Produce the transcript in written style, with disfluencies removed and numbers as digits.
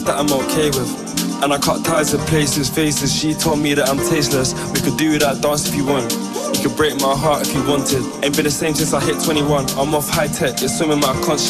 that I'm okay with. And I cut ties with places, faces. She told me that I'm tasteless. We could do that dance if you want. You could break my heart if you wanted. Ain't been the same since I hit 21. I'm off high tech, it's swimming my conscience.